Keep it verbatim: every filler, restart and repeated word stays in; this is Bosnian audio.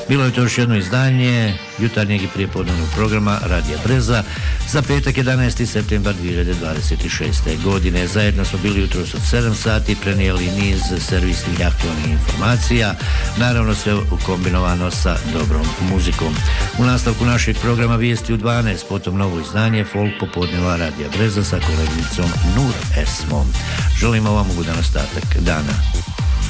Bilo je to još jedno izdanje jutarnjeg i prijepodnevnog programa Radija Breza za petak jedanaesti septembar dvije hiljade dvadeset šeste. godine. Zajedno smo bili jutros od sedam sati, prenijeli niz servisnih aktualnih informacija, naravno sve ukombinovano sa dobrom muzikom. U nastavku našeg programa vijesti u dvanaest, potom novo izdanje Folk popodneva Radija Breza sa kolegnicom Nur Esmom. Želimo vam ugodan ostatak dana.